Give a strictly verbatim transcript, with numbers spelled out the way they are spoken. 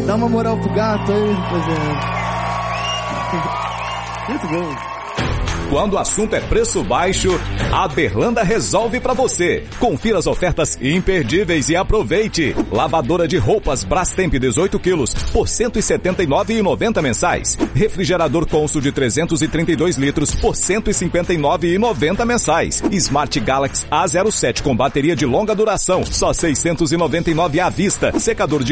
Dá uma moral pro gato aí, rapaziada. Muito bom. Quando o assunto é preço baixo, a Berlanda resolve pra você. Confira as ofertas imperdíveis e aproveite. Lavadora de roupas Brastemp dezoito quilos por cento e setenta e nove reais e noventa centavos mensais. Refrigerador Consul de trezentos e trinta e dois litros por cento e cinquenta e nove reais e noventa centavos mensais. Smart Galaxy A zero sete com bateria de longa duração, só seiscentos e noventa e nove reais à vista. Secador de